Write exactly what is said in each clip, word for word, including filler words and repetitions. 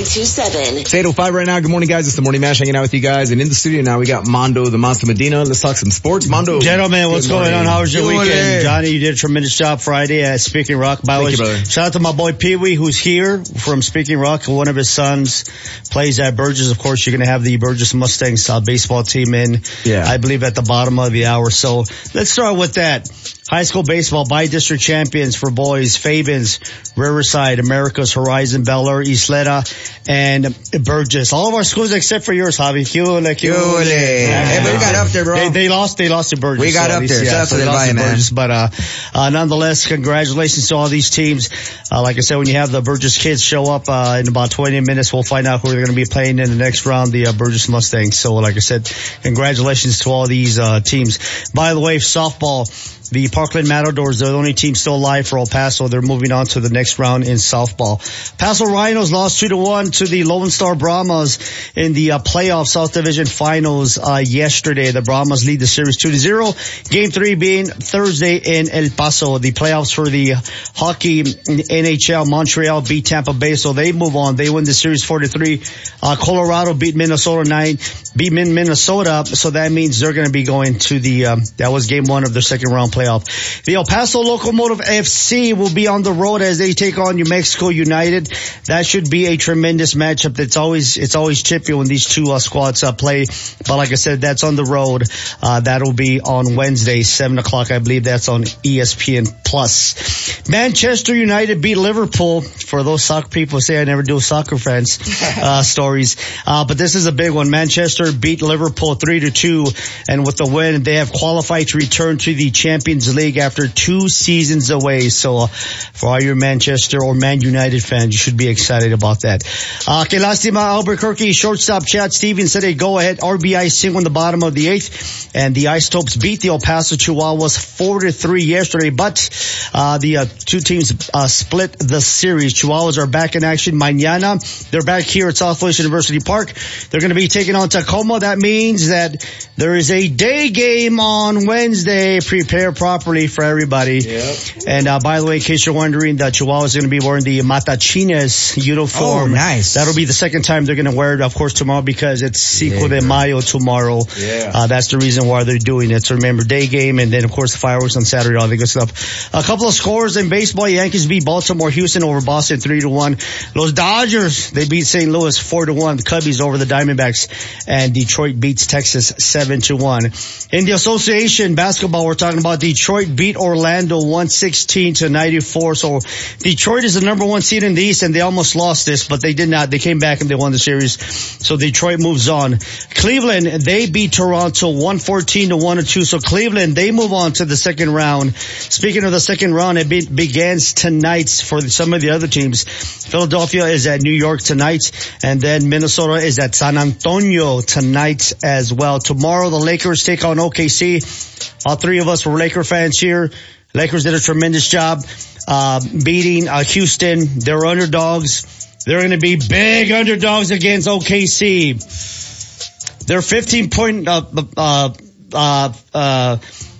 two seven. It's eight oh five right now. Good morning, guys. It's the Morning Mash hanging out with you guys. And in the studio now, we got Mondo, the Monster Medina. Let's talk some sports. Mondo. Gentlemen, what's going on? How was your Good weekend? morning. Johnny, you did a tremendous job Friday at Speaking Rock. By the way, you, brother. shout out to my boy Pee Wee, who's here from Speaking Rock. One of his sons plays at Burgess. Of course, you're going to have the Burgess Mustangs uh, baseball team in, Yeah. I believe, at the bottom of the hour. So let's start with that. High school baseball by-district champions for boys, Fabens, Riverside, Americas, Horizon, Bel Air, Isleta, and Burgess. All of our schools except for yours, Javi. Cule, cule. Cule. Hey, but we got up there, bro. They, they lost, they lost to Burgess. We got so up least, there. yeah, Shout out so to they the lost Valley, to man. Burgess. But, uh, uh, nonetheless, congratulations to all these teams. Uh, like I said, when you have the Burgess kids show up, uh, in about twenty minutes, we'll find out who they're going to be playing in the next round, the uh, Burgess Mustangs. So, like I said, congratulations to all these, uh, teams. By the way, softball. The Parkland Matadors, they're the only team still alive for El Paso. They're moving on to the next round in softball. Paso Rhinos lost two to one to the Lone Star Brahmas in the uh, playoff South Division finals uh, yesterday. The Brahmas lead the series two to zero. Game three being Thursday in El Paso. The playoffs for the hockey N H L, Montreal beat Tampa Bay, so they move on. They win the series four to three. Uh, Colorado beat Minnesota nine, beat Minnesota, so that means they're going to be going to the, um, that was game one of their second round playoff. The El Paso Locomotive F C will be on the road as they take on New Mexico United. That should be a tremendous matchup. It's always, it's always chippy when these two uh, squads uh, play. But like I said, that's on the road. Uh, that'll be on Wednesday, seven o'clock. I believe that's on E S P N Plus. Manchester United beat Liverpool. For those soccer people who say I never do soccer fans, uh, stories. Uh, but this is a big one. Manchester beat Liverpool three to two. And with the win, they have qualified to return to the Champions League after two seasons away. So uh, for all your Manchester or Man United fans, you should be excited about that. Uh, que lástima, Albuquerque shortstop Chad Stevens said a go-ahead R B I single in the bottom of the eighth, and the Ice Topes beat the El Paso Chihuahuas four to three yesterday, but uh, the uh, two teams uh, split the series. Chihuahuas are back in action mañana. They're back here at Southwest University Park. They're going to be taking on Tacoma. That means that there is a day game on Wednesday. Prepare properly for everybody. Yep. And uh, by the way, in case you're wondering, the Chihuahua is going to be wearing the Matachines uniform. Oh, nice. That'll be the second time they're going to wear it, of course, tomorrow because it's Cinco Yeah. de Mayo tomorrow. Yeah. Uh, that's the reason why they're doing it. So remember, day game and then, of course, the fireworks on Saturday, all that good stuff. A couple of scores in baseball. Yankees beat Baltimore, Houston over Boston three to one. Los Dodgers, they beat Saint Louis four to one. The Cubbies over the Diamondbacks, and Detroit beats Texas seven to one. In the association basketball, we're talking about Detroit beat Orlando one sixteen to ninety-four. So Detroit is the number one seed in the East, and they almost lost this, but they did not. They came back and they won the series. So Detroit moves on. Cleveland, they beat Toronto one fourteen to one to two. So Cleveland, they move on to the second round. Speaking of the second round, it be- begins tonight for some of the other teams. Philadelphia is at New York tonight, and then Minnesota is at San Antonio tonight as well. Tomorrow, the Lakers take on O K C. All three of us were Laker fans here. Lakers did a tremendous job uh beating uh, Houston. They're underdogs. They're going to be big underdogs against O K C. They're fifteen point uh uh uh uh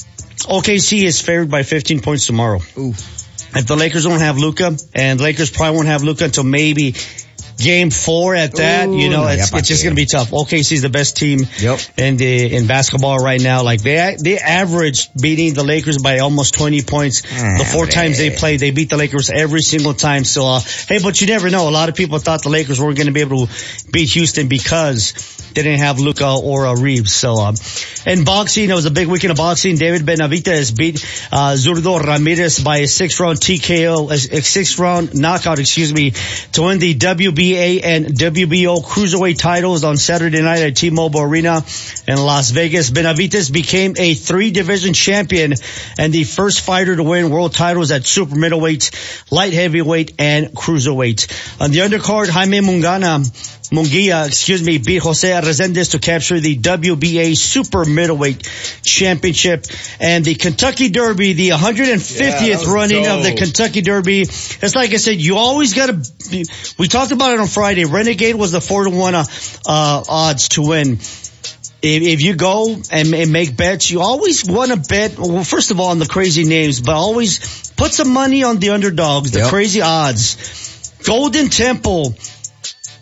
O K C is favored by fifteen points tomorrow. Ooh. If the Lakers don't have Luka, and Lakers probably won't have Luka until maybe game four at that, Ooh, you know, no, it's, yeah, it's just yeah. going to be tough. O K C is the best team Yep. in the, in basketball right now. Like they, they averaged beating the Lakers by almost twenty points. Ah, the four man. times they played, they beat the Lakers every single time. So, uh, hey, but you never know. A lot of people thought the Lakers weren't going to be able to beat Houston because they didn't have Luka or uh, Reeves. So, um, in boxing, it was a big weekend of boxing. David Benavidez beat, uh, Zurdo Ramirez by a six round T K O, a, a six round knockout, excuse me, to win the W B A and W B O cruiserweight titles on Saturday night at T-Mobile Arena in Las Vegas. Benavidez became a three division champion and the first fighter to win world titles at super middleweight, light heavyweight, and cruiserweight. On the undercard, Jaime Mungana, Munguia, excuse me, beat Jose Resendez to capture the W B A super middleweight championship. And the Kentucky Derby, the one hundred fiftieth Yeah, running dope. of the Kentucky Derby. It's like I said, you always gotta, we talked about it on Friday. Renegade was the four to one, uh, uh, odds to win. If, if you go and, and make bets, you always want to bet, well, first of all, on the crazy names, but always put some money on the underdogs, the Yep. crazy odds. Golden Temple,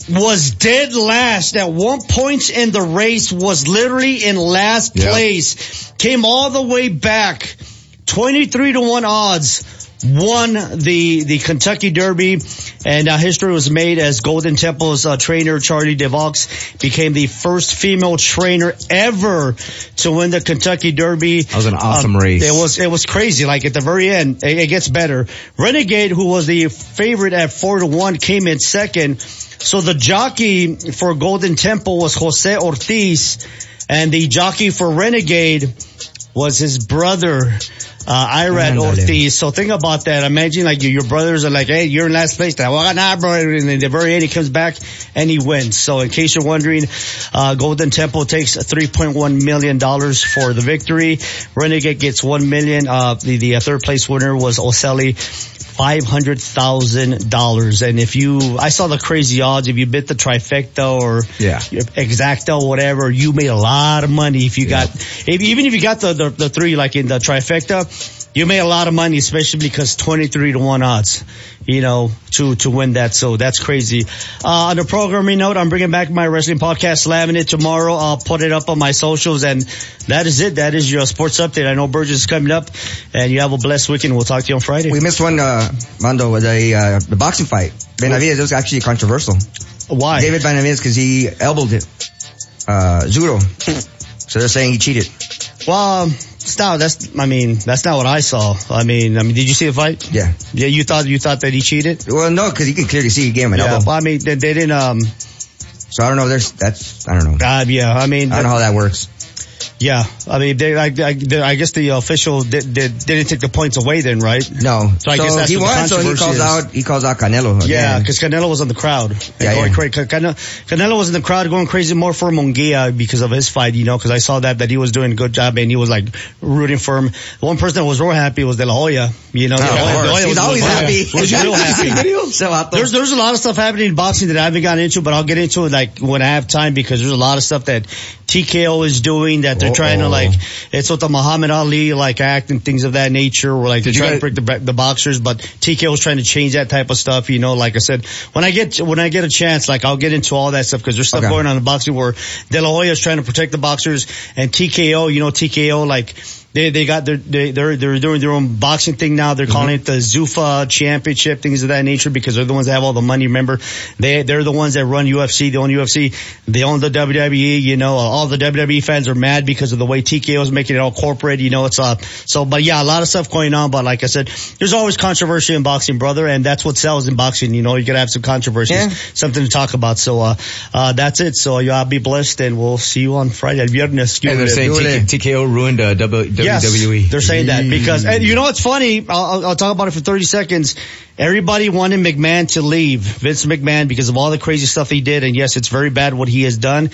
was dead last. At one point in the race, was literally in last Yep. place. Came all the way back. twenty-three to one odds. Won the, the Kentucky Derby, and uh, history was made as Golden Temple's uh, trainer, Charlie DeVaux, became the first female trainer ever to win the Kentucky Derby. That was an awesome um, race. It was, it was crazy. Like at the very end, it, it gets better. Renegade, who was the favorite at four to one, came in second. So the jockey for Golden Temple was Jose Ortiz, and the jockey for Renegade was his brother, uh, Irad Ortiz. So think about that. Imagine like you, your brothers are like, hey, you're in last place. Well, nah, bro. And in the very end, he comes back and he wins. So in case you're wondering, uh, Golden Temple takes three point one million dollars for the victory. Renegade gets one million dollars. Uh, the, the uh, third place winner was Ocelli. five hundred thousand dollars. And if you, I saw the crazy odds, if you bid the trifecta or yeah. exacta or whatever, you made a lot of money. If you yeah. got, if, even if you got the, the, the three, like in the trifecta, you made a lot of money, especially because twenty-three to one odds, you know, to, to win that. So that's crazy. Uh, on the programming note, I'm bringing back my wrestling podcast, Slamming It, tomorrow. I'll put it up on my socials, and that is it. That is your sports update. I know Burgess is coming up, and you have a blessed weekend. We'll talk to you on Friday. We missed one, uh, Mondo, with a, uh, the boxing fight. Benavidez, it was actually controversial. Why? David Benavidez, because he elbowed it, uh, Zuro. So they're saying he cheated. Well, um, Style, that's, I mean, that's not what I saw. I mean, I mean, did you see the fight? Yeah. Yeah, you thought, you thought that he cheated? Well, no, because you can clearly see he gave him an Yeah, elbow. well, I mean, they, they didn't, um, So I don't know, there's, that's, I don't know. uh, yeah, I mean, I don't know how that works. yeah, I mean, they, I, I, I guess the official did, did, didn't take the points away then, right? No. So I guess that's he what the won, so he controversy calls is. out, he calls out Canelo again. Yeah, because Canelo was on the crowd. And Yeah, going yeah. cra- Canelo, Canelo was in the crowd going crazy more for Munguia because of his fight, you know, because I saw that, that he was doing a good job and he was like rooting for him. The one person that was real happy was De La Hoya, you know. Oh, De La of Hoya, course. De La Hoya He's was always real happy. He was real happy. So out There's, there's a lot of stuff happening in boxing that I haven't gotten into, but I'll get into it like when I have time because there's a lot of stuff that T K O is doing that they're Uh-oh. trying to like, it's what the Muhammad Ali like act and things of that nature where like they're Did you trying guys- to break the, the boxers, but T K O is trying to change that type of stuff, you know, like I said, when I get, when I get a chance, like I'll get into all that stuff because there's stuff Okay. going on in boxing where De La Hoya is trying to protect the boxers and T K O, you know, T K O like, They they got their they they're they're doing their own boxing thing now. They're calling it the Zuffa Championship, things of that nature, because they're the ones that have all the money. Remember, they they're the ones that run U F C. They own U F C. They own the W W E. You know, all the W W E fans are mad because of the way T K O is making it all corporate. You know, it's uh so. But yeah, a lot of stuff going on. But like I said, there's always controversy in boxing, brother, and that's what sells in boxing. You know, you gotta have some controversy, Yeah. something to talk about. So uh uh that's it. So y'all be blessed, and we'll see you on Friday. El viernes. And they're saying T K, T K O ruined uh, W W E. Yes, they're saying that because, and you know what's funny? I'll, I'll, I'll talk about it for thirty seconds. Everybody wanted McMahon to leave, Vince McMahon, because of all the crazy stuff he did. And yes, it's very bad what he has done,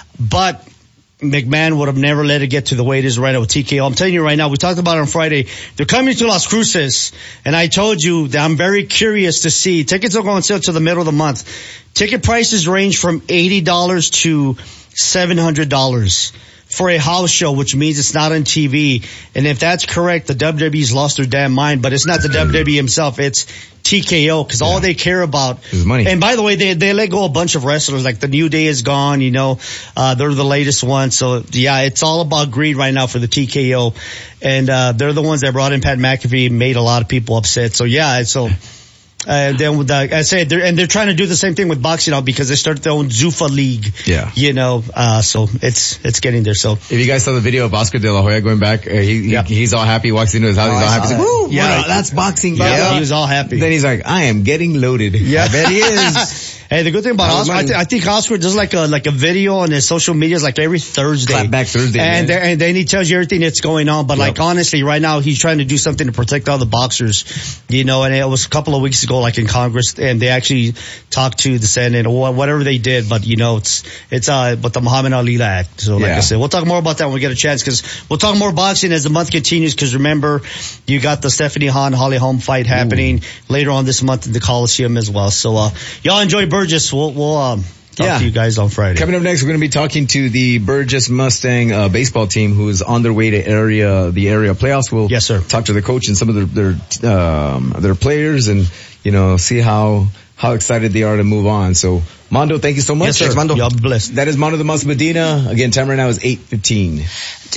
but McMahon would have never let it get to the way it is right now with T K O. I'm telling you right now, we talked about it on Friday. They're coming to Las Cruces, and I told you that I'm very curious to see. Tickets will go on sale to the middle of the month. Ticket prices range from eighty dollars to seven hundred dollars. For a house show, which means it's not on T V. And if that's correct, the W W E's lost their damn mind, but it's not the W W E himself, it's T K O, because yeah. all they care about is money. And by the way, they they let go a bunch of wrestlers, like the New Day is gone, you know, uh they're the latest one. So yeah, it's all about greed right now for the T K O. And uh they're the ones that brought in Pat McAfee, made a lot of people upset. So yeah, so Uh, then with the, I said, they're, and they're trying to do the same thing with boxing now because they started their own Zuffa league. Yeah. You know, uh, so it's, it's getting there. So. If you guys saw the video of Oscar De La Hoya going back, uh, he, yeah. he, he's all happy, walks into his house, Oh, he's all I happy. saw He's like, woo, yeah, wow, that's boxing. Yeah, bro. he was all happy. Then he's like, I am getting loaded. Yeah. I bet he is. Hey, the good thing about Oh, Oscar, I, th- I think Oscar does like a, like a video on his social medias like every Thursday. Clap back Thursday. And, man. and then he tells you everything that's going on. But Yep. like honestly, right now he's trying to do something to protect all the boxers, you know, and it was a couple of weeks ago, like in Congress, and they actually talked to the Senate or whatever they did. But you know, it's, it's, uh, but the Muhammad Ali Act. So like Yeah. I said, we'll talk more about that when we get a chance because we'll talk more boxing as the month continues because remember, you got the Stephanie Hahn, Holly Holm fight happening Ooh. later on this month in the Coliseum as well. So, uh, y'all enjoy Burgess. We'll, we'll, um, talk Yeah. to you guys on Friday. Coming up next, we're going to be talking to the Burgess Mustang uh, baseball team who is on their way to area, the area playoffs. We'll yes, sir. talk to the coach and some of their, their, um, their players and, you know, see how how excited they are to move on. So, Mondo, thank you so much. Yes, sir. Thanks, Mondo. Y'all be blessed. That is Mondo Damas Medina. Again, time right now is eight fifteen.